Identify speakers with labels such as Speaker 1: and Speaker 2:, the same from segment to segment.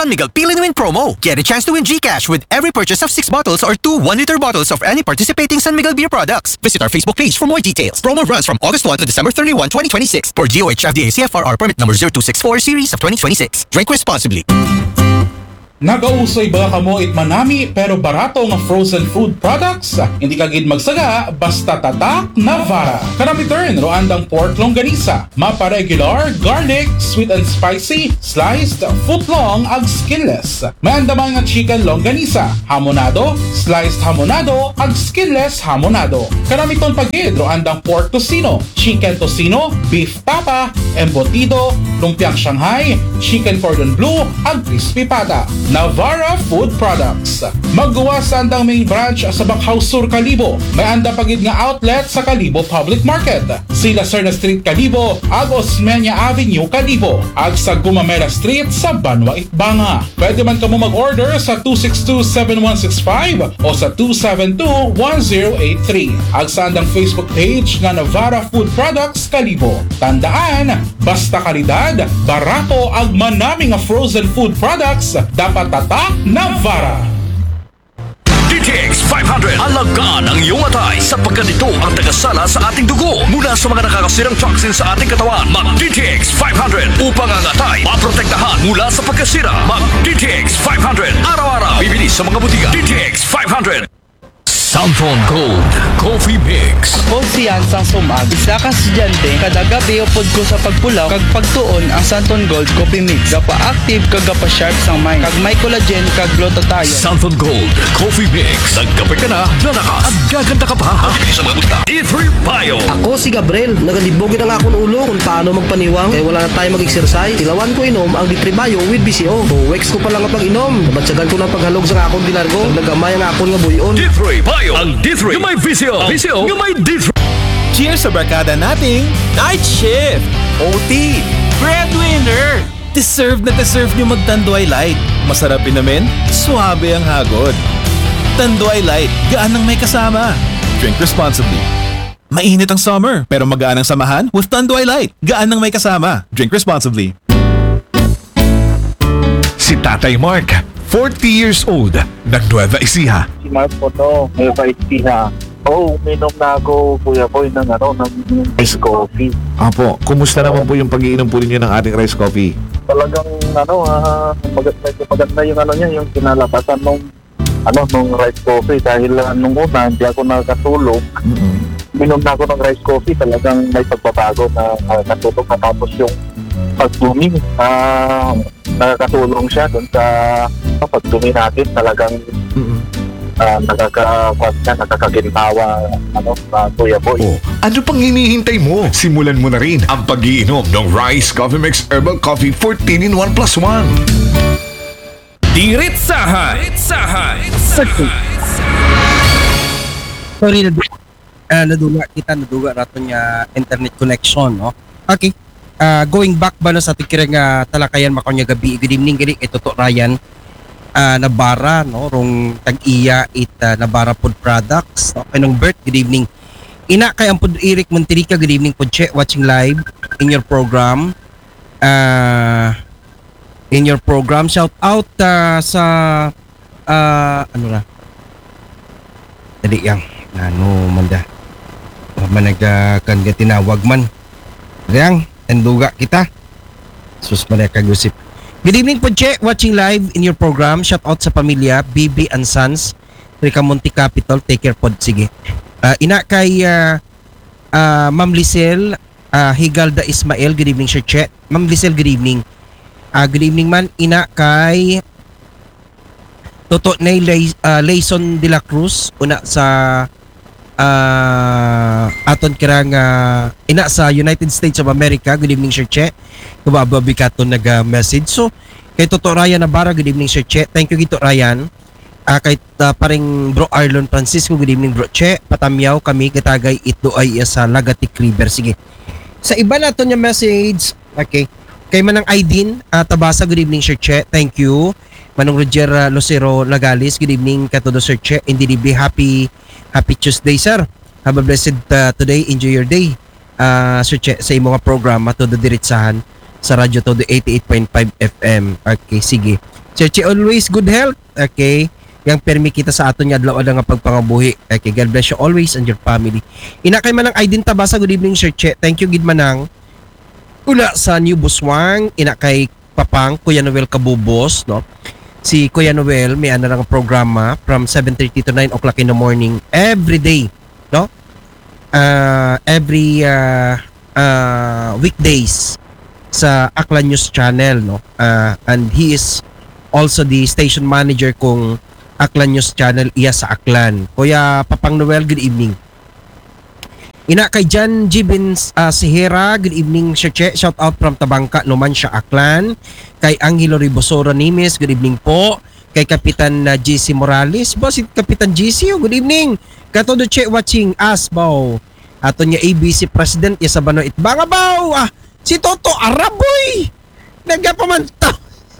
Speaker 1: San Miguel Peel and Win promo. Get a chance to win GCash with every purchase of 6 bottles or 2 1-liter bottles of any participating San Miguel beer products. Visit our Facebook page for more details. Promo runs from August 1 to December 31, 2026 for DOH FDA CFRR permit number 0264 series of 2026. Drink responsibly.
Speaker 2: Nagausoy ba kamo itmanami pero barato nga frozen food products? Hindi ka gid magsaga basta tatak Navara. Kanang return roandang pork longganisa, mapa regular, garlic, sweet and spicy, sliced, footlong ag skinless. May andamay nga chicken longganisa, hamonado, sliced hamonado ag skinless hamonado. Kanamiton pagid roandang pork tocino, chicken tocino, beef tapa, embutido, lumpiang Shanghai, chicken cordon bleu ag crispy pata. Navara Food Products. Maggawa sa andang main branch sa Backhouse Sur, Kalibo. May anda pagid nga outlet sa Kalibo Public Market. Sila Serna Street, Kalibo, ag Osmeña Avenue, Kalibo, ag sa Gumamela Street sa Banwa, Itbanga. Pwede man kamo mag-order sa 262-7165 o sa 272-1083. Ag sa andang Facebook page nga Navara Food Products, Kalibo. Tandaan, basta kalidad, barato ag manami nga frozen food products, dapat tatak Navara.
Speaker 3: DTX 500. Alagaan ang iyong atay sapagkat ito ang tagasala sa ating dugo mula sa mga nakakasirang toxins sa ating katawan. Mag DTX 500 upang ang atay maprotektahan mula sa pagkasira. Mag DTX 500 araw-araw. Bibili sa mga butika. DTX 500. Santon Gold Coffee Mix.
Speaker 4: Ako si Yansang Sumag. Isa ka estudyante, kada gabi upod ko sa pagpulaw, kag pagtuon ang Santon Gold Coffee Mix. Gapa-active kag gapa-sharp sang mind. Kag may collagen kag glutathione.
Speaker 3: Santon Gold Coffee Mix. Nagkape ka na, lalakas at gaganda ka pa. Sa mga buta. D3 Bio.
Speaker 5: Ako si Gabriel. Nagalibogin ang akong ulo kung paano magpaniwang. Kaya wala na tayo mag-exercise. Tilawan ko inom ang D3 Bio with BCO. So, weeks ko pa lang ang pag-inom. Nabatsagan ko ng paghalog sa akong dilargo. Nagamay ang akong nga buyon.
Speaker 3: D3 Bio. Ang D3 yung may VCO. VCO yung may D3.
Speaker 6: Cheers sa barkada nating Night Shift, OT, Breadwinner. Deserve nyo mag-Tanduay Light. Masarap inamin, suabe ang hagod. Tanduay Light, gaan ng may kasama. Drink responsibly. Mainit ang summer, pero magaan ang samahan with Tanduay Light. Gaan ng may kasama. Drink responsibly.
Speaker 7: Si Tatay Mark, 40 years old, nag-Nueva Ecija.
Speaker 8: Si Mark po to, Nueva Ecija. Uminom na ako, Kuya Boy, ng ice coffee.
Speaker 7: Apo, kumusta naman po yung pag-iinom po ninyo ng ating rice coffee?
Speaker 8: Talagang maganda yung niya, yung kinalabasan nung rice coffee dahil nung una hindi ako nakatulog. Minom na ako ng rice coffee, talagang may pagbabago na natulog na tapos yung pag-booming. Nakakatulong siya dun sa pag-dumi natin, talagang nakakaginhawa Kuya Boy.
Speaker 7: Oh, ano pang hinihintay mo? Simulan mo na rin ang pag-iinom ng Rice Coffee Mix Herbal Coffee 14-in-1 + 1.
Speaker 6: Diritsahan.
Speaker 9: Sorry, naduga rato niya internet connection, no? Okay. Going back ba no sa tikirang talakayan makanya gabi. Good evening, gini ito to Ryan. Nabara, no? Rong tag-iya Nabara Food Products. No? Kanong Bert, good evening. Ina kay ang Pud Eric Monterica, good evening po. Watching live in your program. Shout out sa ano na? Dali yang. Ano manda. Managakan ga tinawag man. Yang enduga kita. Sus man kagusip. Good evening po, Che. Watching live in your program. Shout out sa pamilya, Bibi and Sons, Ricamonte Capital. Take care po. Sige. Ina kay Ma'am Lisel Higalda Ismael. Good evening, Sir Che. Ma'am Lisel, good evening. Good evening man. Ina kay Toto Nay Layson de la Cruz. Una sa aton kirang ina sa United States of America. Good evening, Sir Che. Kumababi ka ito nag-message. So, kay Toto Ryan Nabara, good evening, Sir Che. Thank you, Gito Ryan. Kay paring Bro Arlon Francisco, good evening, Bro Che. Patamyaw kami, katagay ito ay sa Lagatik River. Sige. Sa iba na ito yung message, okay. Kay Manang Aidin, Tabasa, good evening, Sir Che. Thank you. Manong Roger Lucero Lagalis, good evening, katodo, Sir Che. Indeed, happy Tuesday, sir. Have a blessed today. Enjoy your day. Sir Che, sa imong program, matodo diretsahan sa Radyo Todo 88.5 FM. Okay, sige. Sir Che, always good health. Okay. Yang permi kita sa aton nga adlaw nga pagpangabuhi. Okay, God bless you always and your family. Ina kay manang Aiden Tabasa, good evening Sir Che. Thank you gid manang. Una sa New Buswang, ina kay Papang Kuya Noel Kabubos, no. Si Kuya Noel may ano lang programa from 7:30 to 9 o'clock in the morning every day, no? Every weekdays sa Aklan News Channel, no. And he is also the station manager kung Aklan News Channel iya sa Aklan. Kuya Papang Noel, good evening. Ina kay John Jibin Sihera, good evening Sir Che. Shout out from Tabangka, Numancia, Aklan. Kay Angelo Ribosoro Nimes, good evening po. Kay Kapitan GC Morales, boss, Kapitan GC, good evening. Katodo Che watching us, bow. Ato niya ABC President, ya sa Bano Itbanga, bow. Si Toto Araboy, nagapamanta.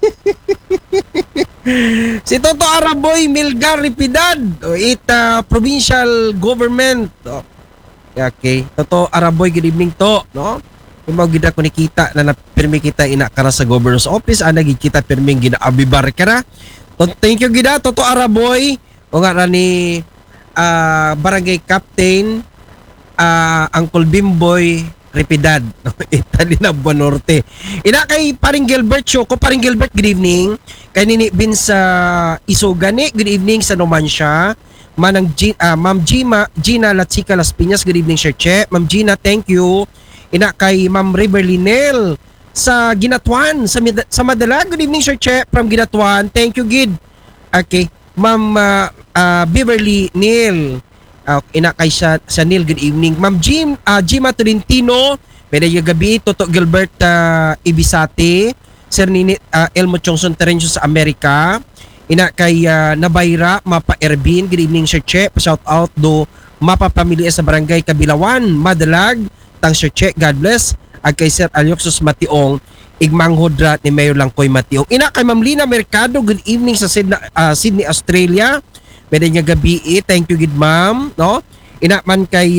Speaker 9: Si Toto Araboy Milgar Ripidad, provincial government. Okay, Toto Araboy, good evening to, no? Imaw gid ako nikita na pirmi kita ina kara sa governor's office, ana gid kita pirmi ginaabibar kara. Thank you gid Toto Araboy. O nga ra ni barangay captain Uncle Bimboy Repidad, Italy na Buenorte. Ina kay paring Gilbert Choco, paring Gilbert, good evening. Kay Nini Bin sa Isogani, good evening sa Numancia. Manang Ma'am Gina Latsika Las Piñas, good evening Sir Che. Ma'am Gina, thank you. Ina kay Ma'am River Linel sa Ginatuan, sa Madala, good evening Sir Che from Ginatuan. Thank you gid. Okay, Ma'am Beverly Neil. Ina kay sa Neil, good evening. Ma'am Gima Tolentino, medyo gabi. Toto Gilbert Ibisate, Sir Nini Elmo Chongson Terencio sa Amerika. Ina kay Nabayra Mapa Erbin, good evening Sir Che. Shout out do Mapa Pamilya sa Barangay Kabilawan, Madalag, tang Sir Che, God bless. Ag kay Sir Alioxus Mationg, igmanghodra ni Mayor Langkoy Mationg. Ina kay Ma'am Lina Mercado, good evening sa Sydney, Australia. Pwede niya gabi, thank you gid ma'am, no? Ina man kay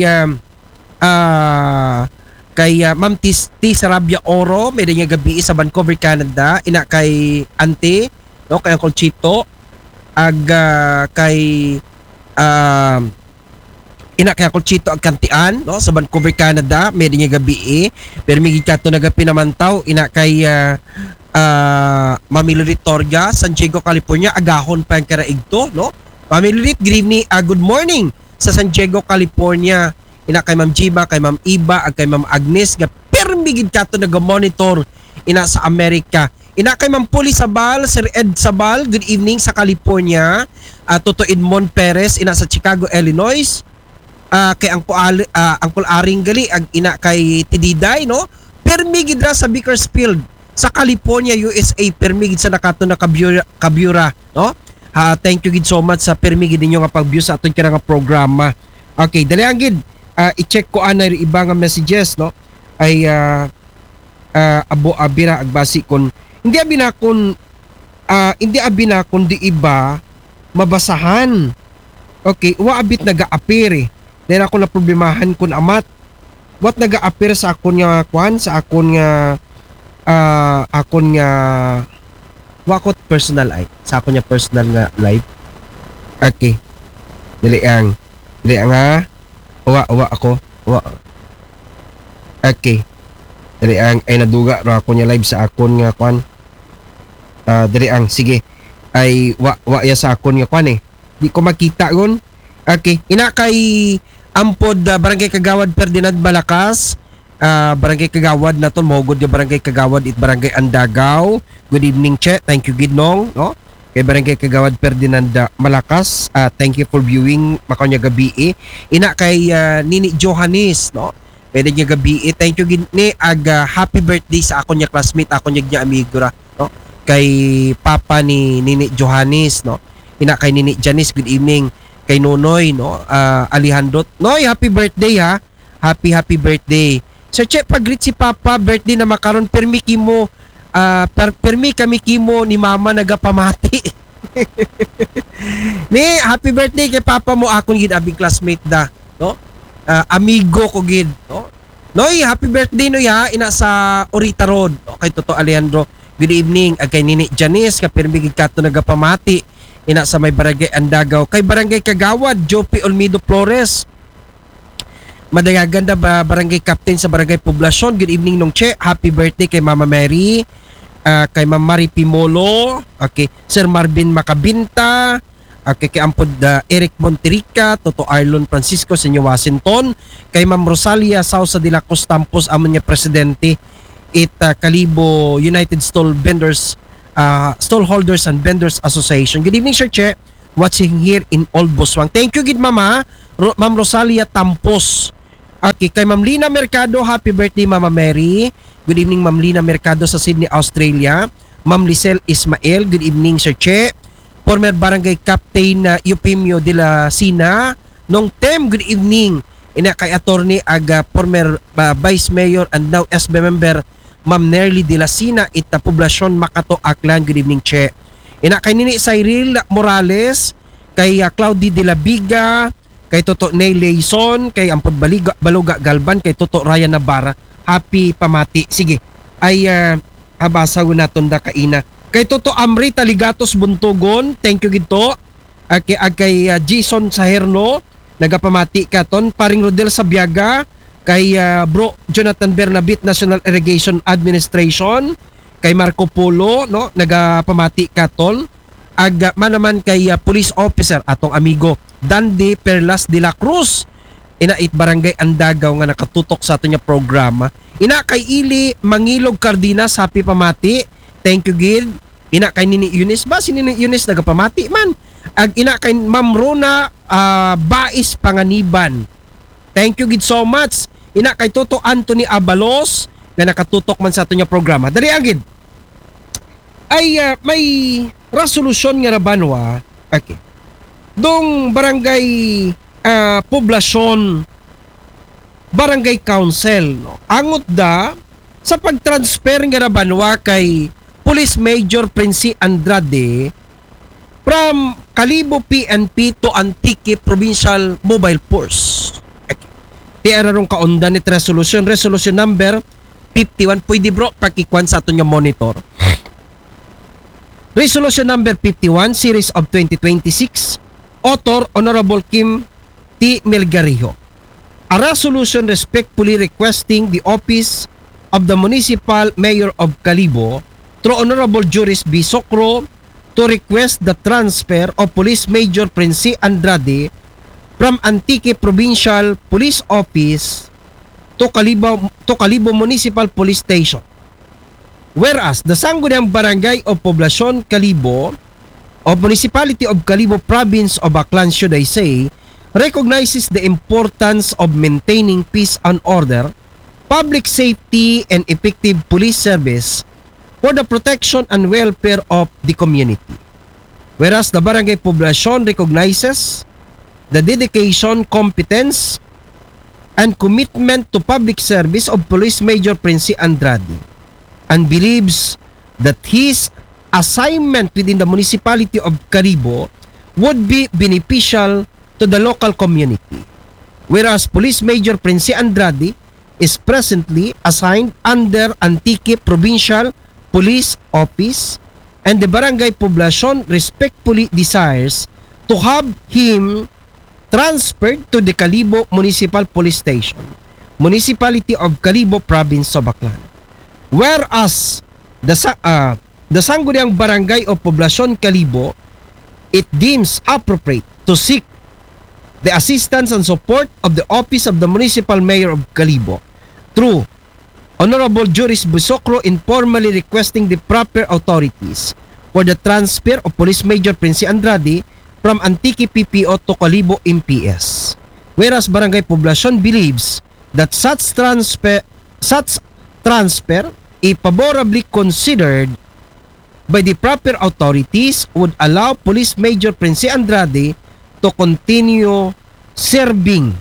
Speaker 9: Ma'am T. Sarabia Oro, pwede niya gabi sa Vancouver, Canada. Ina kay Ante, no, kay Uncle Chito, ag kay ina kay Uncle Chito ag Kantian, no, sa Vancouver, Canada. Pwede niya gabi, pero may gikato na gabi namantaw. Ina kay Mami Loritoria, San Diego, California. Agahon pa ang karaigto, no? Mami Lulit, good morning sa San Diego, California. Ina kay Ma'am Jiba, kay Ma'am Iba, ag kay Ma'am Agnes, nga permigid ka to nag-monitor ina sa Amerika. Ina kay Ma'am Puli Sabal, Sir Ed Sabal, good evening sa California. Toto Edmond Perez, ina sa Chicago, Illinois. Kay Angkol Aring Gali, ag ina kay Tididay, no? Permigid ra sa Bakersfield, sa California, USA, permigid sa nakato na kabyura, no? Thank you gid so much sa permigid ninyo nga pag-view sa aton kira nga programa. Okay, dali ang gid i-check ko ana iba nga messages, no? Ay abo abira agbasi kon hindi abina kun di iba mabasahan. Okay, wa abit naga-appear. Dahil ako na problemahan kun amat. What naga-appear sa akon nga kwan, sa akon nga wakot personal ay sa ako niya personal nga live. Okay, dili ang ha uwa ako okay, dili ang ay naduga ra ako niya live sa akon nga kwan. Dili ang sige ay wa ya sa akon nga kwan di ko makita gon. Okay, ina kay ampod Barangay Kagawad Ferdinand Malakas. Barangay Kagawad na to, mohugod yung Barangay Kagawad it Barangay Andagaw. Good evening Che, thank you Gidnong, no? Kay Barangay Kagawad Ferdinand Malakas, thank you for viewing makanya gabi. Ina kay Nini Johannes, no? Pwede niya gabi, thank you Gidni ag happy birthday sa ako niya classmate, ako niya amigo ra, no? Kay papa ni Nini Johannes, no? Ina kay Nini Janice, good evening. Kay Nonoy, no? Alejandro, Noy, happy birthday ha. Happy birthday. Sir Che, pag-greet si Papa, birthday na makaron, permi kami kimo ni Mama nagapamati. Ni, happy birthday kay Papa mo, akong gid abing classmate da, no? Amigo ko gid, no? Noy, happy birthday no ya, ina sa Orita Road. Okay, Toto Alejandro. Good evening. Kay Nini Janice, kapirmigig kato nagapamati. Ina sa may barangay Andagaw. Kay barangay Kagawad, Jopi Olmido Flores. Madagaganda ba barangay captain sa barangay Poblasyon. Good evening nung Che. Happy birthday kay Mama Mary. Kay Ma'am Mari Pimolo. Okay. Sir Marvin Macabinta. Okay, kay Ampod Eric Monterica, Toto Arlon Francisco sa inyo Washington, kay Ma'am Rosalia Sausa de la Cruz Tampos, amon niya presidente Kalibo United Stallholders and Vendors Association. Good evening, Sir Che. Watching here in Old Buswang. Thank you, gid Mama. Ma'am Rosalia Tampos. Okay, kay Ma'am Lina Mercado, happy birthday Mama Mary. Good evening, Ma'am Lina Mercado sa Sydney, Australia. Ma'am Lisel Ismael, good evening, Sir Che. Former Barangay Captain Eupimio de la Sina. Nung Tem, good evening. Ina kay attorney aga former Vice Mayor and now SB member Ma'am Nerly de la Sina ita Poblasyon Makato Aklan. Good evening, Che. Ina kay Nini Cyril Morales, kay Claudia de la Biga, kay Toto Ney Leison, kay Ampod Baluga Galban, kay Toto Ryan Navarra. Happy pamati. Sige, ay habasa ko naton da kaina. Kay Toto Amri Taligatos Buntugon, thank you gito. Kay Jason Saherno, nagapamati katon. Paring Rodel Sabiaga, kay Bro Jonathan Bernabit, National Irrigation Administration, kay Marco Polo, no, nagapamati katon. Manaman kay police officer atong amigo Dandy Perlas de la Cruz, inait barangay Andagaw nga nakatutok sa ato nya programa. Ina kay Ili Mangilog Cardenas, happy pamati. Thank you, Gid. Ina kay Nini Eunice ba? Si Nini Eunice nagapamati man. Ina kay Ma'am Rona Bais Panganiban. Thank you, Gid, so much. Ina kay Toto Anthony Abalos na nakatutok man sa ato nya programa. Dali agid. Ay may resolusyon nga rabanwa. Okay. Dong barangay Poblasyon Barangay Council, no, angot da sa pagtransfer nga rabanwa kay Police Major Prince Andrade from Kalibo PNP to Antique Provincial Mobile Force. Tiara rong kaunda ni resolution number 51. Pwede bro pakikuan sa ato nga monitor. Resolution number 51 series of 2026, author Honorable Kim T. Melgarejo. A resolution respectfully requesting the office of the Municipal Mayor of Kalibo through Honorable Juris B. Socro to request the transfer of Police Major Prince Andrade from Antique Provincial Police Office to Kalibo Municipal Police Station. Whereas the Sangguniang Barangay of Poblasyon Kalibo of Municipality of Kalibo Province of Aklan, should I say, recognizes the importance of maintaining peace and order, public safety, and effective police service for the protection and welfare of the community. Whereas the Barangay Poblasyon recognizes the dedication, competence, and commitment to public service of Police Major Prince Andrade, and believes that his assignment within the municipality of Kalibo would be beneficial to the local community. Whereas Police Major Prince Andrade is presently assigned under Antique Provincial Police Office, and the Barangay Poblasyon respectfully desires to have him transferred to the Kalibo Municipal Police Station, Municipality of Kalibo, Province of Aklan. Whereas the Sangguniang Barangay of Poblasyon Kalibo, it deems appropriate to seek the assistance and support of the Office of the Municipal Mayor of Kalibo through Honorable Juris Busocro informally requesting the proper authorities for the transfer of Police Major Prince Andrade from Antique PPO to Kalibo MPS. Whereas Barangay Poblasyon believes that such transfer, if favorably considered by the proper authorities, would allow Police Major Prince Andrade to continue serving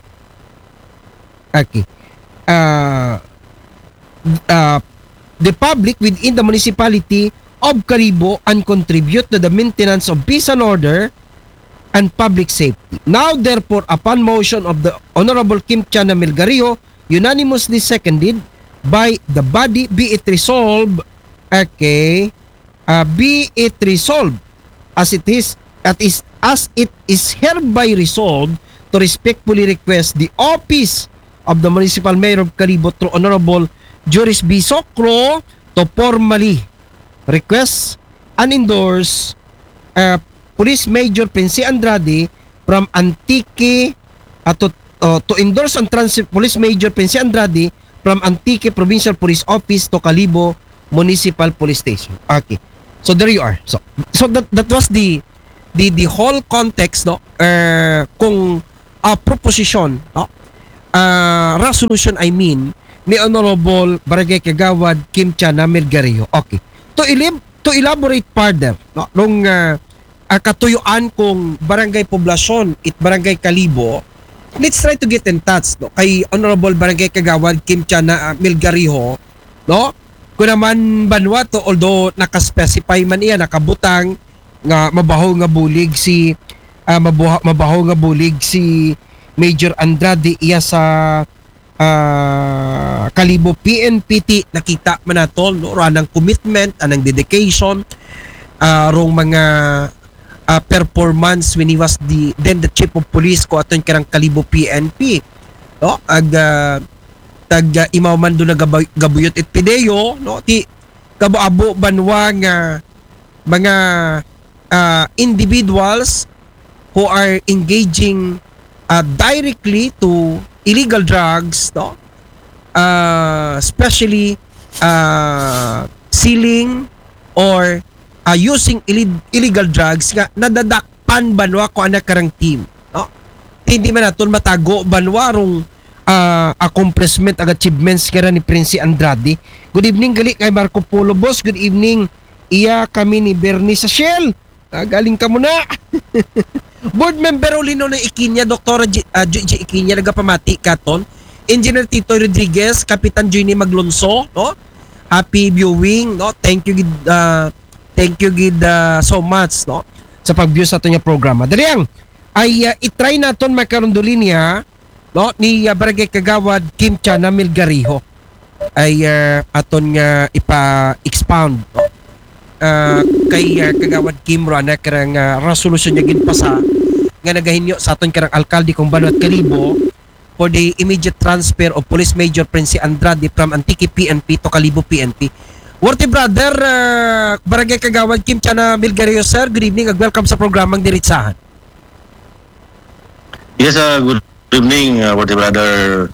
Speaker 9: the public within the municipality of Kalibo and contribute to the maintenance of peace and order and public safety. Now, therefore, upon motion of the Honorable Kim Chana Melgarejo, unanimously seconded by the body, be it resolved Okay. Be it resolved as it is hereby resolved to respectfully request the office of the Municipal Mayor of Calibo through Honorable Juris B. Socro to formally request and endorse Police Major Pensi Andrade from Antique to endorse and transfer Police Major Pensi Andrade from Antique Provincial Police Office to Calibo Municipal Police Station. Okay. So there you are. So that was the whole context, no, kung proposition, no, resolution I mean ni Honorable Barangay Kagawad Kim Chana Melgario. Okay. To elaborate further, no, nung katuyuan kung barangay poblasyon it barangay Calibo, let's try to get in touch, no, kay Honorable Barangay Kagawad Kim Chana Melgario, no. Kung naman banwa to, although nakaspecify man iya, nakabutang nga mabaho nga bulig si Major Andrade iya sa Calibo PNPT, nakita man nato, no, ranang commitment, anang dedication, rong mga performance when he was the chief of police ko aton karang Calibo PNP, no, tag imaw man do na gabuyot it pideo, no, ti kabuabo banwa nga mga individuals who are engaging directly to illegal drugs, no, especially selling or using illegal drugs nga nadadakpan banwa ko anak karang team, no. Hindi man naton matago banwa rong accomplishment ag achievements kaya ni Prince Andrade. Good evening gali kay Marco Polo boss. Good evening iya kami ni Bernie sa Shell. Galing ka muna. Board member ulino ng Ikinya, Dr. G. Ikinya nagapamati katon. Engineer Tito Rodriguez, Kapitan Johnny Maglonso, no? Happy viewing, no? Thank you gid so much, no, sa pag-view sa ato nga programa. Dariang ay itry naton makaron linya, no, ni Barangay Kagawad Kim Chana Melgario ay aton nga ipa-expound, no, kay Kagawad Kim Rana karang resolution niya ginpasa nga nagahinyo sa aton karang alkalde kung Banwa at Calibo for the immediate transfer of Police Major Prince Andrade from Antique PNP to Calibo PNP. Worthy brother, Barangay Kagawad Kim Chana Melgario, sir, good evening and welcome sa programang Diritsahan.
Speaker 10: Yes, good evening, worthy brother.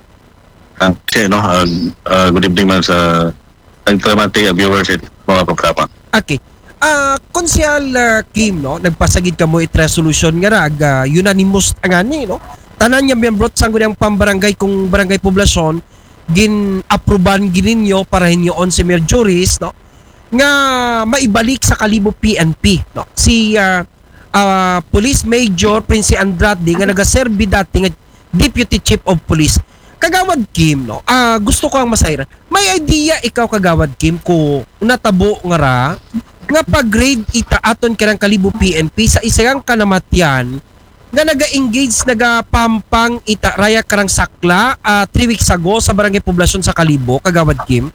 Speaker 10: Good evening man sa nagpamati viewers at mga programa. Okay.
Speaker 9: Konsyal Kim, no, nagpasagid ka mo it resolution nga rag unanimous angani, no. Tanan niya miyembro sa gudang pambarangay kung barangay poblasyon gin-aproban gininyo para hinyoon si Mayor Juris, no, nga maibalik sa Calibo PNP, no, si Police Major Prince Andrade nga nagaserbi dati nga Deputy Chief of Police. Kagawad Kim, no, gusto ko ang masayran. May idea ikaw Kagawad Kim ko natabo nga pag-grade ita aton karang Calibo PNP sa isang kanamatyan nga naga-engage nagapampang ita raya karang sakla 3 weeks ago sa barangay poblasyon sa Calibo, Kagawad Kim?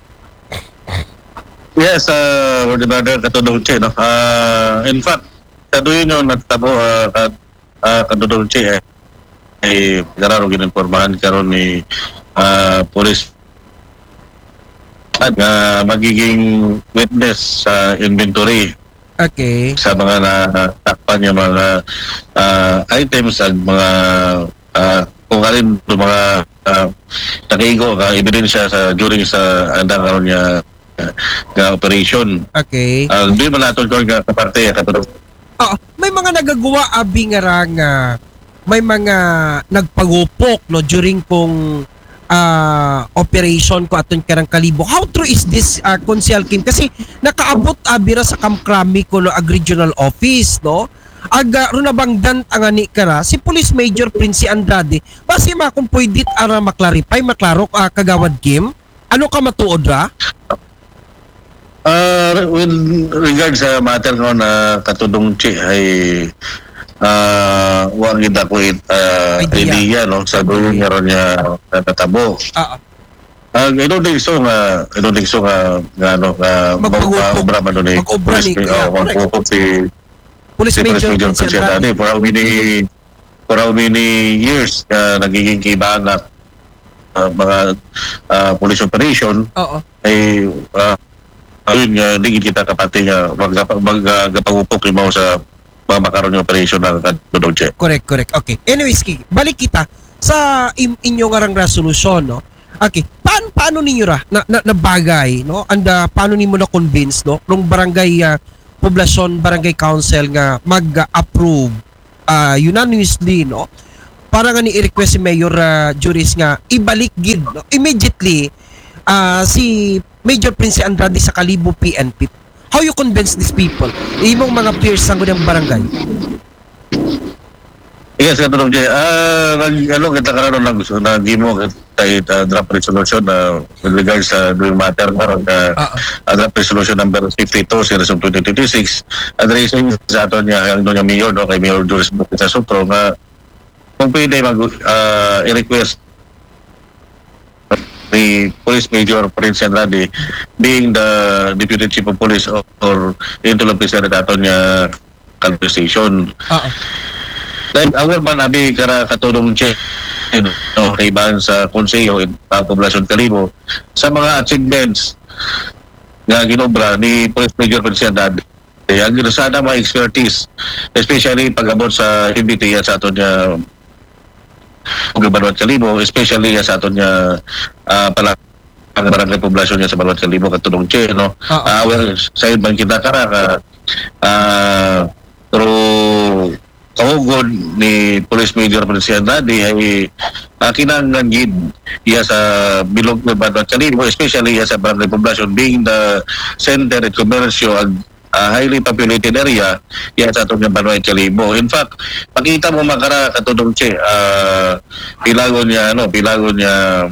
Speaker 10: Yes, worthy brother, katudong no. In fact, kaduyon yung natabo katudong ay kararo gininformahan karon ni police at magiging witness sa inventory.
Speaker 9: Okay.
Speaker 10: Sa mga natakpan yung mga items at mga kung alin mga nakigo ka ebidensya sa during sa andang karon niya operation.
Speaker 9: Okay.
Speaker 10: Hindi man naton ko nga kaparte katulog.
Speaker 9: May mga nagagawa abi nga may mga nagpagupok, no, during kong operation ko aton karang Calibo. How true is this, Konsyal Kim? Kasi nakaabot abira sa Kamkrami ko no, ag regional office, no? Runabangdan angani kara si Police Major Prince Andrade. Basi kung pwedit ara maklarify, maklaro Kagawad Kim. Ano ka matuod ra?
Speaker 10: With regard sa matter ko na katudong ay wag kita ko idea, no, sa dulo nga ron niya natabo. I don't think so nga mag-obra man doon
Speaker 9: Mag-obra ni
Speaker 10: si
Speaker 9: Police Major Prince Andrade.
Speaker 10: For how many years nagiging kibaan na mga police operation ay ayun nga hindi kita kapati nga magpagupok mo sa mga makaroon yung operation na kadudog siya.
Speaker 9: Correct. Okay. Anyways, balik kita sa inyong arang resolution, no? Okay. Paano ninyo na bagay, no? And paano nimo na convince, no? Nung barangay poblasyon, barangay council nga mag-approve unanimously, no? Para nga ni i-request si Mayor Juris nga ibalik gid, no? Immediately si Major Prince Andrade sa Kalibo PNP. How you convince these people? Imong mga peers sa ng barangay.
Speaker 10: Yes, katulong Jay. Kita karoon lang gusto na di mo draft resolution with regards sa doing matter karoon draft resolution number 52 series of 2026 addressing sa ato niya ang doon Mayor, no, kay Mayor Juris Bukit sa Sutro nga kung pwede i-request the Police Major Prince Andrade being the Deputy Chief of Police or Intulong President ato niya Calvo Station. Dahil awal man nabi katulong siya kay Bahan sa Konseyo at Poblasyon Kalibo sa mga achievements nga ginobra ni Police Major Prince Andrade. Ang sana mga expertise, especially pag-abot sa MBT sa ato niya Balwat Kalibo, especially sa ato niya pala ang barangay poblasyon niya sa Balwat Kalibo katulong siya, no? Sa man kita karaka through kahugod ni Police Major Prince Andrade ay kinahanglan gid iya sa bilog ng Balwat Kalibo, especially iya sa barangay poblasyon being the center at commercio and highly populated area iya sa atong Balwat Kalibo. In fact, pakita mo makara katulong siya pilagon niya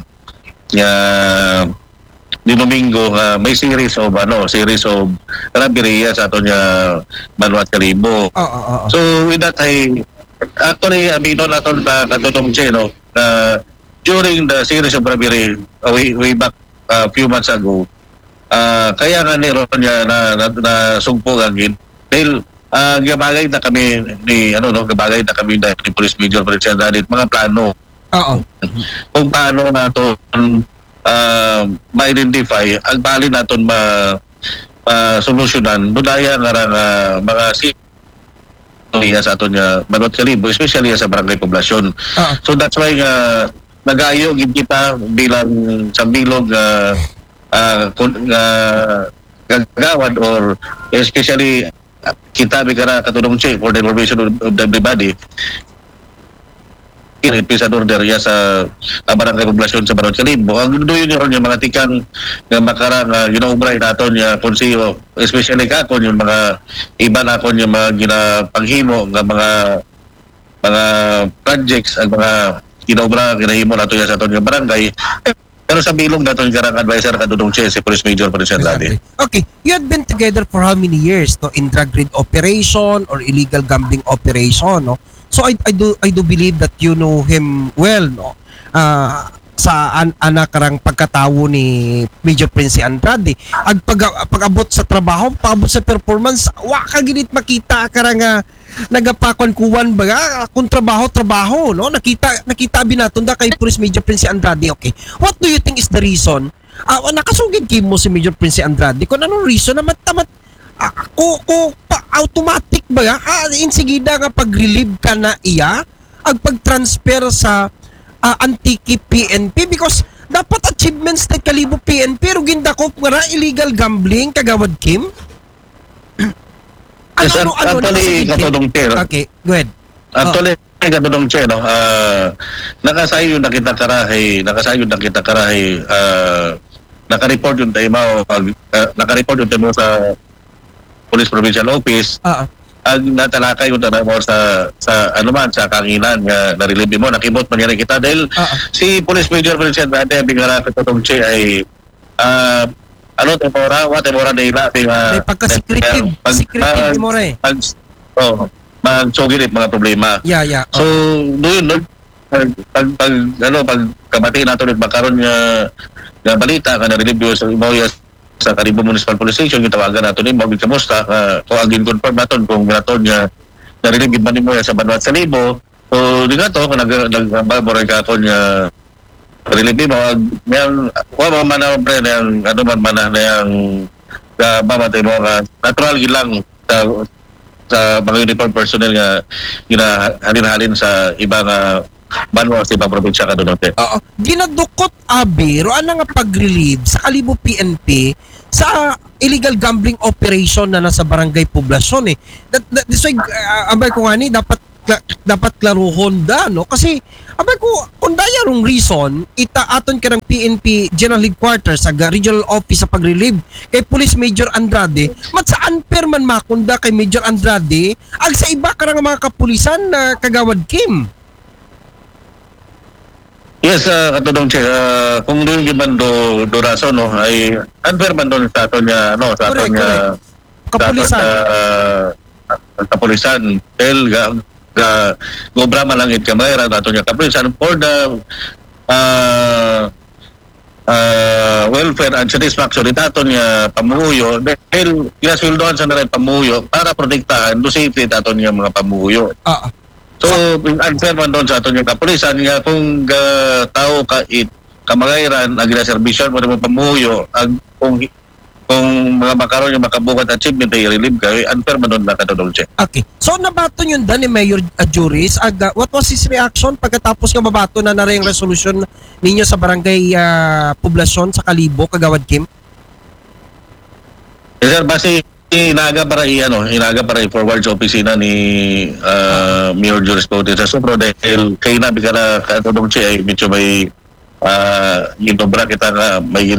Speaker 10: di Domingo may series of robbery sa ato niya Balwat Kalibo. So with that actually amino naton katulong siya, no, during the series of robbery way back a few months ago kaya nga niron niya na sugpo agin dahil gabagay na kami ni Police Major Prince Andrade mga plano kung paano nato ma-identify ang bali naton solusyonan budaya nga mga sa aton nga Balwat Kalibo, especially sa barangay poblasyon. So that's why nagayo gid kita bilang sa bilog gagawad or especially kita bigara katulong siya for the information of everybody Pisador derya sa barangay poblasyon sa Balwat Kalibo. Ang doon yun yung mga tikang nga makarang ginaubray naton yung konseyo, especially kakon yung mga iba na kon yung mga ginapanghimo ng mga projects ang mga ginahimo nato sa aton yung barangay. Pero sa bilong naton karang advisor kadudong siya si Police Major Prince Andrade.
Speaker 9: Okay, you had been together for how many years, no, in drug trade operation or illegal gambling operation, no? So I do believe that you know him well, no? Sa karang pagkatawo ni Major Prince Andrade. Ag pag-abot sa trabaho, pag-abot sa performance, wa ka ginit makita karang nagapakon kuwan baga kung trabaho, no? Nakita binaton da kay Police Major Prince Andrade. Okay. What do you think is the reason? Nakasugid mo si Major Prince Andrade. Kung anong reason na matamat automatic ba insigida nga pag-relieve ka na iya ang pag-transfer sa Antique PNP because dapat achievements na Kalibo PNP pero gindakop nga illegal gambling kagawad Kim.
Speaker 10: Actually katulong siya.
Speaker 9: Okay, go ahead.
Speaker 10: Actually katulong siya, no. Nakasayo na kita karahay naka-report yung tayo sa Police Provincial Office. Ang natalakay yung mo sa sa kanginan nga na-relieve mo, nakimot man yan kita dahil si Police Major Prince Andrade bigara katulong siya ay temora nila
Speaker 9: pagka-secretive mo rin
Speaker 10: magsugit mga problema. So doon pag kabati nato ulit makaroon nga nga balita nga na-review sa Imoya sa Kalibo Municipal Police Station, gitawagan nato ni Mawag kamusta kung agin confirm naton kung naton nga narinig man ni Imoya sa Banwat sa Libo. So di nga to kung nagbaboray ka ako nga religi mo yang wa man na pre yang ano man na yang mamatay mo nga natural gilang sa mga uniform personnel nga ginahalin sa ibang banwa sa ibang probinsya kadunod.
Speaker 9: Oo. Ginadukot abi ro ana nga pag-relieve sa Kalibo PNP sa illegal gambling operation na nasa barangay poblasyon eh. That's why abay ko nga ni dapat klaruhon da no kasi abay ko kung daya rong reason itaaton ka ng PNP General Headquarters sa regional office sa pag-relieve kay Police Major Andrade mat sa unfair man makunda kay Major Andrade ag sa iba ka nga mga kapulisan na kagawad Kim.
Speaker 10: Yes, katulong siya. Kung doon yung bando do no, ay unfair man doon sa aton niya, no, sa aton niya
Speaker 9: kapulisan.
Speaker 10: Kapulisan. Gobra malangit kamera sa aton niya kapulisan for the welfare and satisfaction ito aton niya pamuyo. Dahil ginasweldohan sa narin pamuyo para protektahan do safety aton niya mga pamuyo. So, unfair man doon sa aton yung kapulisan nga kung tao ka kamagayran ang ginaservisyon mo ng pamuyo kung mga makaroon yung makabukat achievement ay relieve ka, unfair man doon na katulong siya.
Speaker 9: Okay. So, nabato yun ni Mayor Juris. What was his reaction pagkatapos nga mabato na rin yung resolution ninyo sa barangay poblasyon sa Kalibo, Kagawad Kim?
Speaker 10: Yes, sir, base inaga para forward sa opisina ni Mayor Juris Bautista sa Sopro dahil kay nabi ka na katulong siya ay medyo may ginobra kita nga may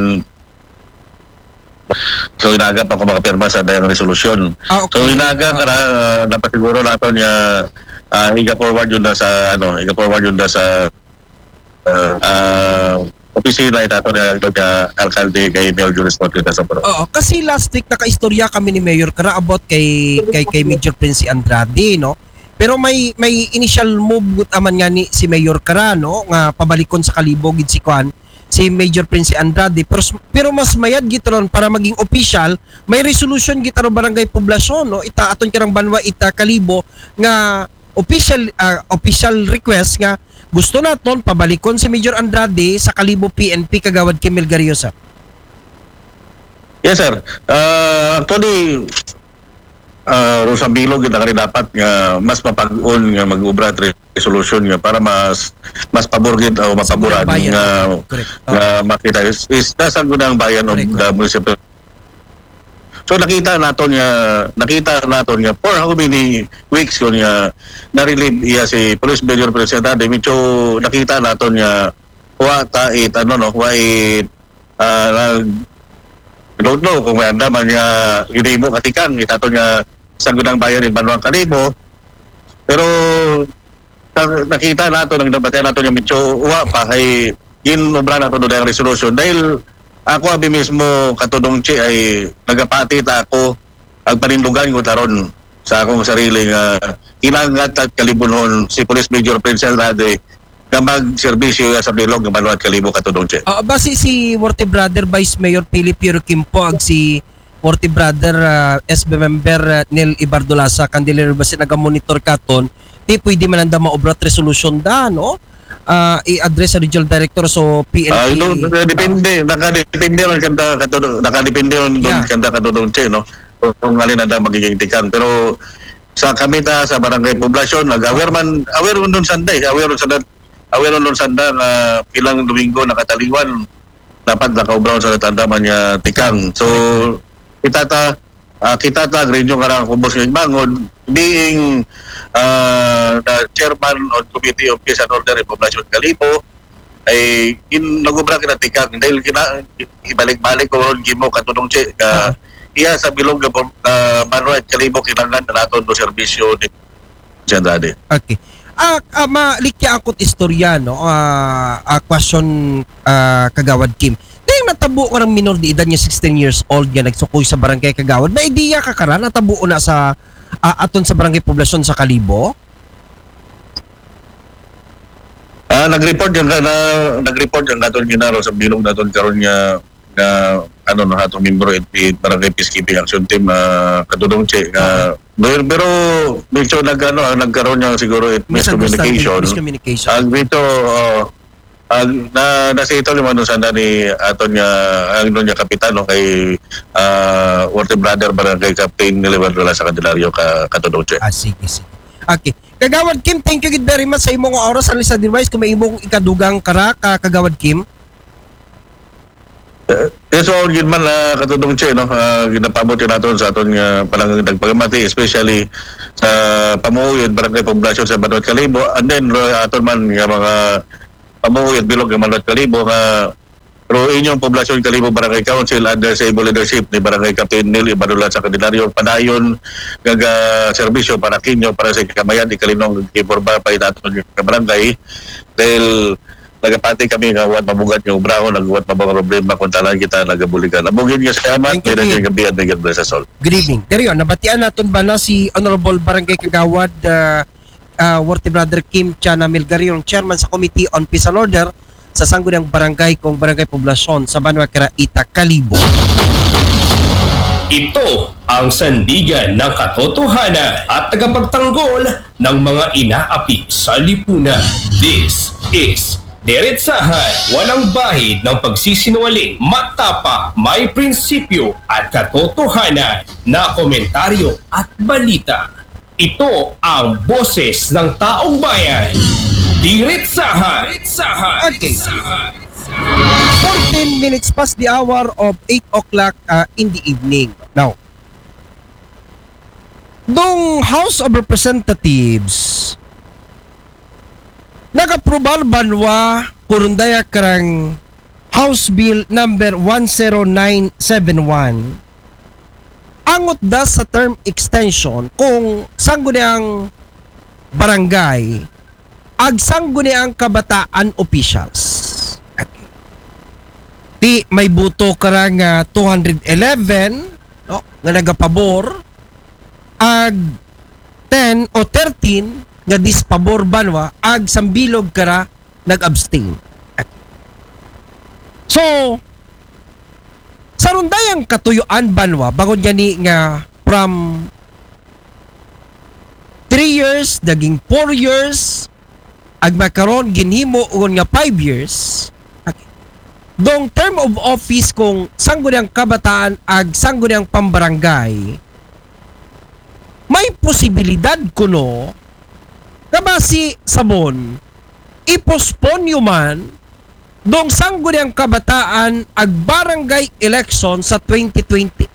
Speaker 10: so inaga pa kung makapirma sa dayang resolusyon.
Speaker 9: Okay.
Speaker 10: So inaga ka na dapat siguro nato niya iga-forward yun na sa opisina ito na alkalde kay Mayor Juris Bautista sa Sopro.
Speaker 9: Oo, kasi last week nakaistorya kami ni Mayor Kara about kay Major Prince Andrade, no? Pero may initial move aman nga ni si Mayor Kara, no, nga pabalikon sa Kalibo gid si Major Prince Andrade, pero mas mayad gitaron para maging official, may resolution gitaro barangay poblasyon, no, itaaton kirang banwa ita Kalibo nga official request nga gusto naton pabalikon si Major Andrade sa Kalibo PNP Kagawad Kimel Gariosa.
Speaker 10: Yes, sir. Actually, Rosambilo kita kani dapat nga mas mapag-on nga mag-ubra resolution nga para mas pabor gid o mapaboran nga makita is nasa gunang bayan of the municipal. So nakita naton nga for how many weeks yun nga na-relieve iya si Police Major Presidente medyo nakita naton nga don't know kung may andaman nga ginimo katikan itaton nga sa gunang bayan ng Banwang Kalibo pero nakita naton ang debate naton nga medyo pa kay ginobra naton do ang resolution dahil ako abi mismo katudong chi ay nagapati ta ako ang panindugan ko taron sa akong sarili nga inangat at kalibunon si Police Major Prince Andrade nga mag-serbisyo sa bilog ng Banwat Kalibo katudong chi.
Speaker 9: Basi si Worthy Brother Vice Mayor Philip Kimpo ag si Worthy Brother SB member Nel Ibardolasa kandilir basi naga-monitor katon di pwede man anda maobrat resolution da no? I-address sa regional director so PNP. Nakadepende ron kanta katudong che no kung alin na magiging tikan pero sa kami sa barangay poblasyon aware nun sanda nga ilang Domingo nakataliwan dapat nakaubraw sa tandaman niya tikang so kita ta grenyo karang kubos ng bangon being the chairman of Committee of Peace and Order in Poblacion Kalibo ay nagubra kita tikang dahil ibalik-balik ko ron gimo katulong che iya sa bilog na Banwat Kalibo kinanglan na naton do serbisyo ni Andrade. Okay. Malikya akot istorya no question Kagawad Kim. Dahil natabo ko ng minor de edad niya 16 years old nga nagsukoy sa barangay Kagawad. May ideya ka kara natabo na sa aton sa barangay poblasyon sa Kalibo?
Speaker 10: Nag-report yung naton ginaro sa bilog naton karon nga hatong membro at barangay peacekeeping action team katudong pero medyo nagkaroon niya siguro miscommunication. Nasito naman sa ni aton nga ang niya kapitano kay Worthy Brother Barangay Captain Niliwan sa Candelario katudong
Speaker 9: Sige. Okay. Kagawad Kim, thank you very much sa imong oras sa Lisa Device kung may imong ikadugang Kagawad Kim.
Speaker 10: Yes, all yun man katudong ginapabot yun natin sa aton nga palang nagpagamati, especially sa pamuhuyod barangay poblasyon sa Banwat Kalibo, and then aton man nga mga pamuhuyod bilog ng Banwat Kalibo nga pero inyong poblasyon Kalibo Barangay Council under sa able leadership ni Barangay Captain Neil Ibadulan sa Candelario padayon serbisyo para kinyo para sa kamayan ikalinong kiporba pa inaton yung barangay dahil nagapati kami nga wat mabugat yung obrahon nagwat mabang problema kung talan kita nagabuligan abugin nga sa amat kaya yung gabihan ng God bless us all.
Speaker 9: Good evening. Darion, nabatian natin ba na si Honorable Barangay Kagawad Worthy Brother Kim Chana Milgari, yung chairman sa Committee on Peace and Order sa Sangguniang Barangay kung Barangay Poblasyon sa Banwa Karaita, Kalibo.
Speaker 11: Ito ang sandigan ng katotohanan at tagapagtanggol ng mga inaapi sa lipunan. This is Diretsahan, walang bahid ng pagsisinungaling, matapa, may prinsipyo at katotohanan na komentaryo at balita. Ito ang boses ng taong bayan. Diretsahan.
Speaker 9: Okay. 14 minutes past the hour of 8 o'clock in the evening. Now, dong House of Representatives nag-approval Banwa kurundaya karang House Bill number 10971 angot da sa term extension kung sangguniang barangay ag sangguniang kabataan officials. Di may buto karang 211 no, nga nagapabor ag 10 o 13 nga dispabor Banwa ag sambilog kara nag-abstain. So sa rundayang katuyuan Banwa bagon gani nga from 3 years daging 4 years ag makaron ginhimo ugon nga 5 years. Dong term of office kung sangguniang kabataan ag sangguniang pambarangay may posibilidad kuno na basi sabon i-postpone man dong sangguniang kabataan ag barangay election sa 2028.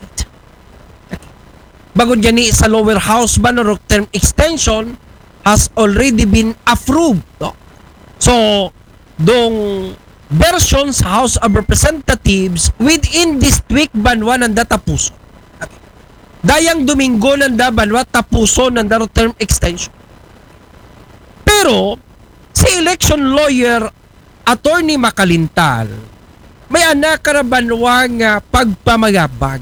Speaker 9: Bagon gani sa lower house banarok term extension has already been approved. No? So dong version sa House of Representatives within this week Banwa nanda tapuso. Dayang Domingo nanda Banwa tapuso nanda term extension. Pero si election lawyer Attorney Makalintal may anak ka Banwa nga pagpamagabag.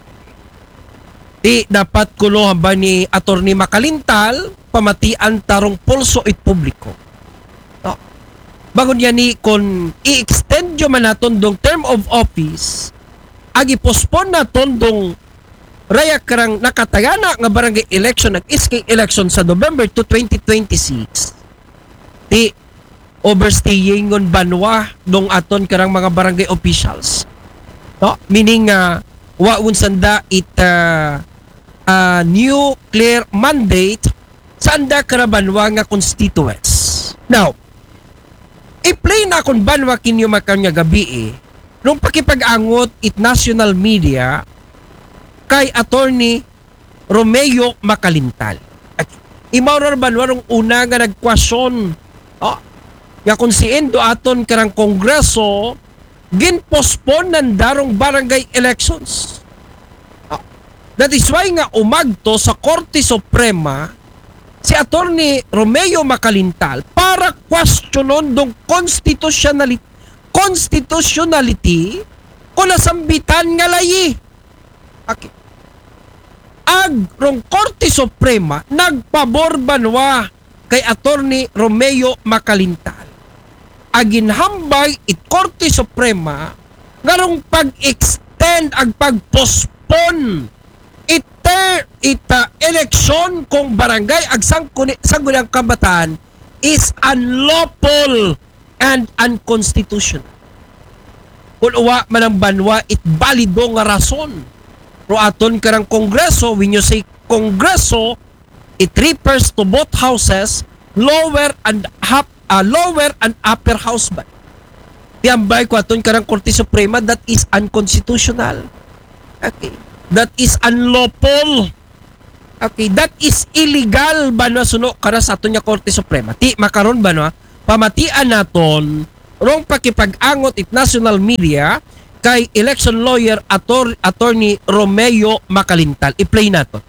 Speaker 9: Di dapat kulohan ba ni Attorney Makalintal pamatian tarong pulso it publiko. Bagon yan ni kung i-extend yung man naton dong term of office ag i-postpone naton dong raya karang nakatagana nga barangay election nag-SK election sa November 2, 2026 di overstaying ngon Banwa dong aton karang mga barangay officials no? Meaning waun sanda it new clear mandate sanda kara Banwa nga constituents. Now i-play na akong Banwa kinyo makanya gabi nung pakipag-angot it national media kay Attorney Romeo Makalintal. Imaurar Banwa nung una nga nagkwasyon nga kung siendo aton karang kongreso gin-postpone ng darong barangay elections. That is why nga umagto sa Korte Suprema si Attorney Romeo Makalintal para questionon dong constitutionality kung nasambitan nga layi. Okay. Ag rong Korte Suprema nagpabor Banwa kay Attorney Romeo Makalintal. aginhambay it Korte Suprema ngarong pag-extend ag pag-postpone ita eleksyon kung barangay ag sanggulang kabataan is unlawful and unconstitutional. Kung uwa man ang banwa, it balido nga rason. Pero aton karang Kongreso, when you say Kongreso, it refers to both houses, lower and upper house ba? Tiyambay ko aton karang Korte Suprema, that is unconstitutional. Okay. That is unlawful. Okay, that is illegal ba no suno kada sa aton nga Korte Suprema. Ti makaron ba no? Pamatian naton rong pakipag-angot it national media kay election lawyer attorney Romeo Macalintal. I-play nato.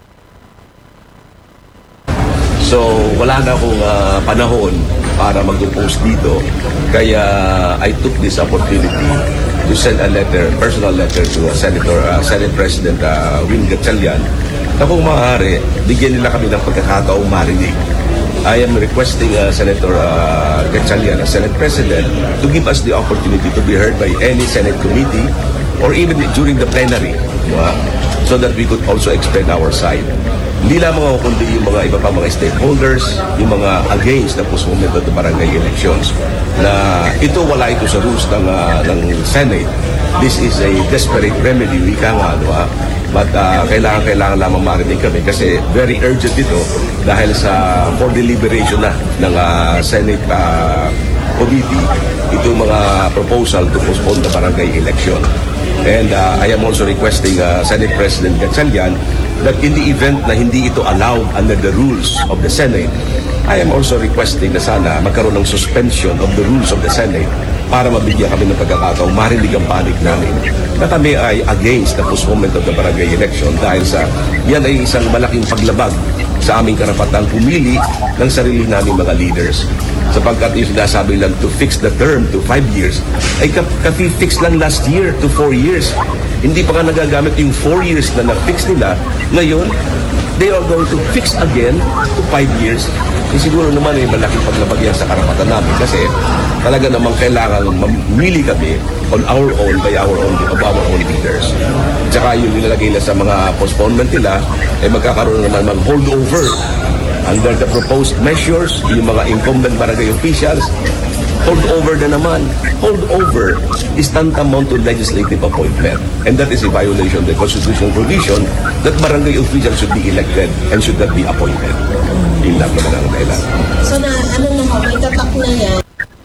Speaker 12: So wala na akong panahon para mag-post dito. Kaya I took this opportunity to send a letter, personal letter to Senate President Win Gatchalian na kung maaari, bigyan nila kami ng pagkakataong marinig. I am requesting Senator Gatchalian, Senate President, to give us the opportunity to be heard by any Senate committee or even during the plenary, so that we could also explain our side. Hindi lamang ako kundi yung mga iba pa mga stakeholders, yung mga against the postponement of the barangay elections, na ito wala ito sa rules ng Senate. This is a desperate remedy, wika nga, but kailangan lamang marinig kami kasi very urgent ito dahil sa for deliberation na ng Senate committee itong mga proposal to postpone the barangay election. And I am also requesting Senate President Gatchalian that in the event na hindi ito allowed under the rules of the Senate, I am also requesting na sana magkaroon ng suspension of the rules of the Senate para mabigyan kami ng pagkakataong marinig ang panig namin na kami ay against the postponement of the barangay election dahil sa yan ay isang malaking paglabag sa aming karapatang pumili ng sarili naming mga leaders. Sapagkat yung sinasabi lang to fix the term to 5 years, ay ka-fix lang last year to 4 years. Hindi pa nga nagagamit yung 4 years na na-fix nila. Ngayon, they are going to fix again to 5 years. Siguro naman ay malaking paglabag yan sa karapatan namin kasi talaga namang kailangan mamili kami on our own by our own leaders. Tsaka yung nilalagay na sa mga postponement nila ay magkakaroon naman mag-holdover under the proposed measures. Yung mga incumbent barangay officials, holdover na naman. Holdover is tantamount to legislative appointment, and that is a violation of the constitutional provision that barangay officials should be elected and should not be appointed. Yun lang naman ang dahilan.
Speaker 13: So na, ano na ho, may tatak na yan.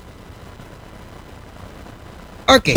Speaker 9: Okay.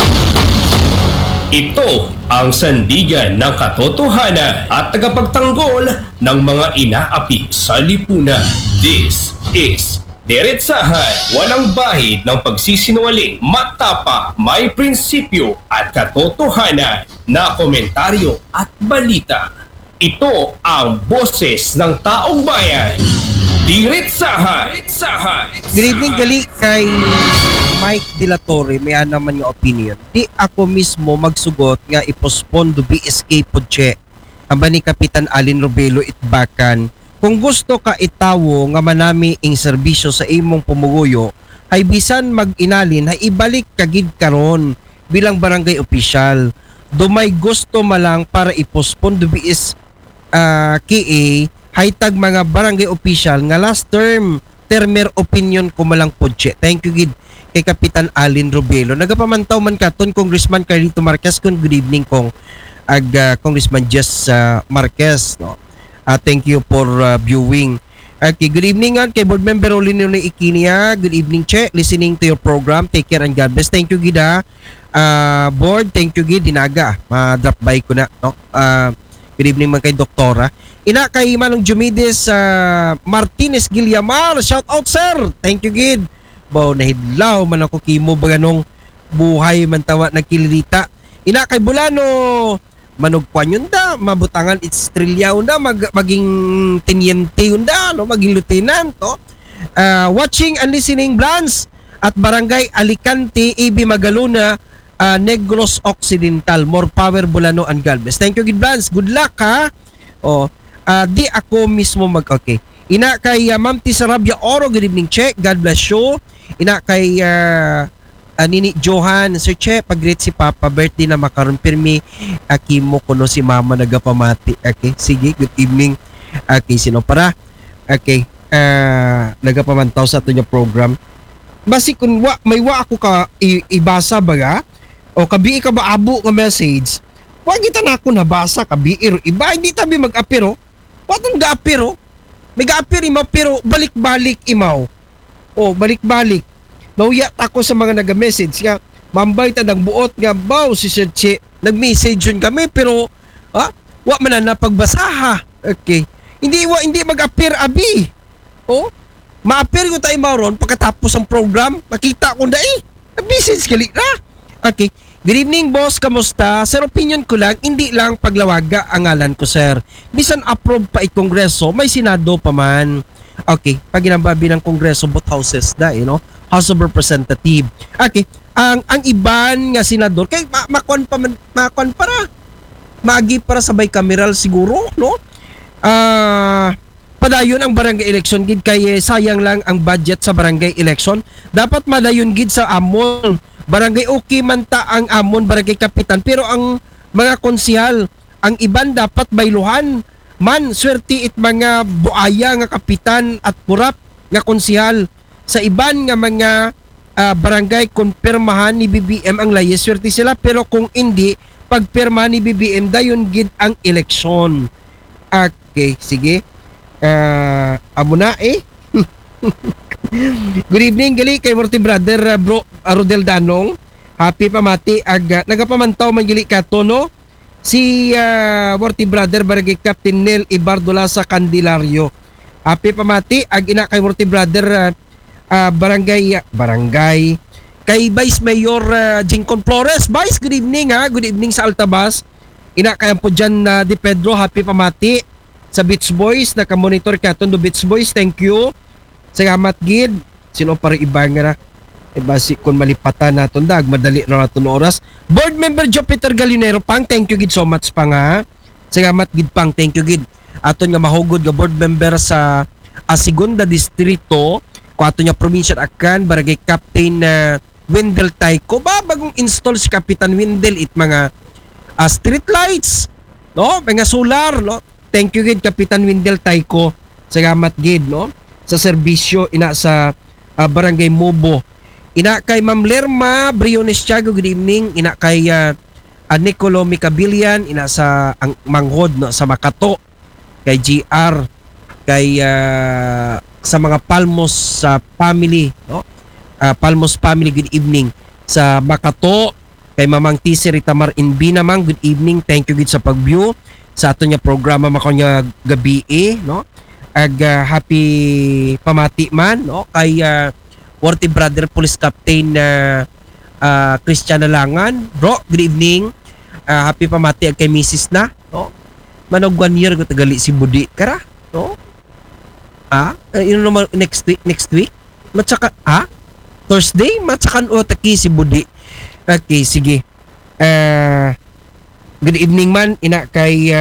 Speaker 11: Ito ang sandigan ng katotohanan at tagapagtanggol ng mga inaapi sa lipunan. This is Diretsahan, walang bahid ng pagsisinungaling, matapa, may prinsipyo at katotohanan na komentaryo at balita. Ito ang boses ng taong bayan. Diretsahan!
Speaker 9: Good evening, gali kay Mike De La Torre. May naman yung opinion. Di ako mismo magsugot nga ipospon do BSK Pudche. Ang ni Kapitan Alin Robelo Itbakan. Kung gusto ka itawo nga manami ing serbisyo sa imong pumuguyo, ay bisan mag-inalin ay ibalik kagid karon bilang barangay opisyal. Dumay gusto malang para ipospon do BSK haytag mga barangay opisyal nga last termer opinion ko malang Pudche. Thank you gid kay Kapitan Alin Robelo. Nagapamantaw man katon Congressman Carlito Marquez. Good evening kong Congressman Jess Marquez, no. Thank you for viewing. Okay, good evening kay Board Member Olino Ikinia. Good evening, Che. Listening to your program. Take care and God bless. Thank you, Gida. Board, thank you, Gid. Dinaga. Drop by ko na. No? Good evening man kay Doktora. Ina kay Manong Jumides Martinez Guillamar. Shout out, sir. Thank you, Gid. Baw, nahidlaw man ako kimo ba ganong buhay man tawa nagkilirita. Ina kay Bulano manugpuan yun da, mabutangan Estrella da, maging teniente yun da, no? Maging lieutenant, no? Watching and listening Blans at Barangay Alicante, AB Magaluna, Negros Occidental. More power Bulano and Galvez. Thank you, Gid Blans. Good luck, ha? Di ako mismo okay. Ina kay Ma'am Tisarabia Oro, good evening, Che. God bless you. Ina kay Nini Johan, Sir Che, pag-greet si Papa, birthday na makaroon. Pirmi, Akimo kuno si Mama nagapamati. Okay, sige, good evening. Okay, sino para? Okay, nagapamantaw sa ato niya program. Basi kung may ako ka ibasa baga, o kabi ka ba abo nga message, wag kita na ako nabasa, kabi iba, hindi tabi mag-apiro. Watong ga-apiro? May ga-apir imaw, pero balik-balik imaw. O, balik-balik. Nauyat ako sa mga nag-message nga, mambay ta ng buot nga, baw si Sir Che, nag-message yun kami, pero, wa man na pagbasaha. Okay. Hindi mag-appear abi. O, ma-appear ko tayo maron pagkatapos ang program, makita ko na nag-message kali na. Okay. Good evening, boss. Kamusta? Sir, opinion ko lang, hindi lang paglawaga ang ngalan ko, sir. Bisan approve pa Kongreso, may Senado pa man. Okay. Pag ginambabi ng Kongreso, both houses na, House of Representative. Okay. Ang iban nga senador, kay makon para. Magi para sabay kameral siguro, no? Padayon ang barangay election gid kay sayang lang ang budget sa barangay election. Dapat madayon gid sa amon. Barangay okay man ta ang amon barangay kapitan, pero ang mga konsihal, ang iban dapat bayluhan man swerte it mga buaya nga kapitan at purap nga konsihal. Sa iban nga mga barangay kung pirmahan ni BBM ang layes, swerte sila, pero kung hindi, pag pirmahan ni BBM dayon gid ang eleksyon. Okay, sige. Amo na Good evening, gali kay Morty Brother bro Rodel Danong. Happy pamati ag nagapamantaw man gali kato, no? Si Morty Brother barangay Captain Nel Ibardola sa Candelario. Happy pamati ag ina kay Morty Brother barangay kay Vice Mayor Jingcon Flores. Vice, good evening ha. Good evening sa Altabas. Ina kay po dyan Di Pedro, happy pamati sa Beach Boys, naka-monitor ka tondo Beach Boys, thank you. Salamat gid. Sino para iba nga na basi kung malipatan naton dag madali ra naton oras. Board member Jupiter Galinero pang, thank you gid so much pang ha. Salamat gid pang, thank you gid. Aton nga mahugod nga board member sa Segunda Distrito, ato nga provincial akan barangay Captain Wendell Taiko. Bagong install si Kapitan Wendell it mga street lights, no? Mga solar, no? Thank you gid Kapitan Wendell Taiko. Salamat gid, no? Sa serbisyo ina sa barangay Mobo. Ina kay Ma'am Lerma Briones Tiago, good evening. Ina kay Nicolo Micabillian, ina sa ang Manghod, no? Sa Makato. Kay GR, kay sa mga Palmos sa family, no? Palmos family, good evening. Sa Makato, kay Mamang Tisi Ritamar Inbi naman, good evening. Thank you gid sa pag-view sa ato niya programa makonya gabi, no? Ag happy pamati man, no? Kay Worthy Brother Police Captain Christian Langan. Bro, good evening. Happy pamati ag kay Mrs. na, no? Manog 1 year ko tagali si Budi kara, no? Yun naman next week? Matsaka, Thursday? Matsakan o taki si Budi. Okay, sige. Good evening man, ina kay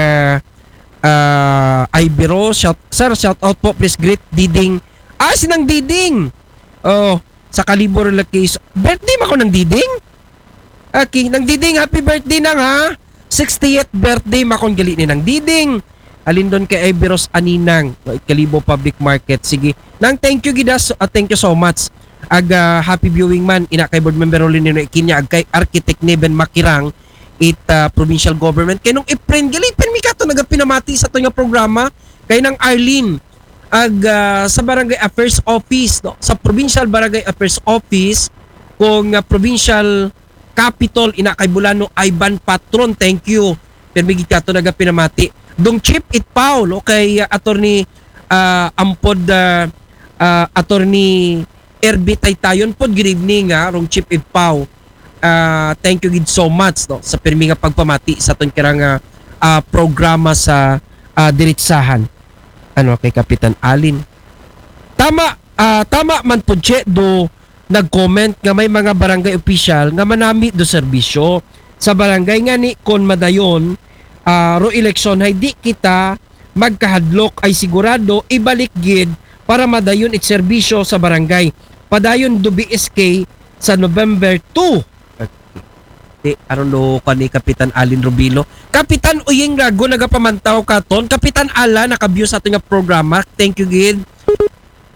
Speaker 9: Ibero. Shout out po, please greet Diding. Sinang Diding! Oh, sa Kalibor case. Birthday mo ko ng Diding? Okay, ng Diding, happy birthday nang ha. 60th birthday makon gali ni ng Diding. Alin doon kay Iberos Aninang, Kalibo Public Market. Sige. Nang thank you gidas, thank you so much. Ag happy viewing man ina kay board member Rolino Ikinya ag kay Architect Neben Makirang provincial government kay nung April gali mi kato nagapinamati sa to nga programa kay nang Arlene ag sa Barangay Affairs Office, no? Sa Provincial Barangay Affairs Office kung provincial capital ina kay Bulano Ivan Patron, thank you. Permi gid kato nagapinamati. Dong Chip Itpao, no? Kay attorney Ampod attorney Erbi Taytayon pod, good evening ha, rong Chip Itpao. Thank you gid so much, no? Sa permi nga pagpamati sa ton kirang programa sa diretsahan. Ano kay Kapitan Alin. Tama man pod che do nag-comment nga may mga barangay official nga manami do serbisyo sa barangay nga ni kon madayon ro eleksyon hay di kita magkahadlok ay sigurado ibalik gid para madayon it serbisyo sa barangay. padayon do BSK sa November 2. Aron ka ni Kapitan Alin Rubilo. Kapitan Uying Rago nagapamantaw katon. Kapitan Ala nakabiyos sa ating nga programa. Thank you gid.